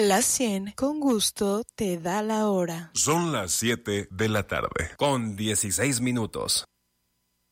Las 100 con gusto te da la hora. Son las 7 de la tarde, con 16 minutos.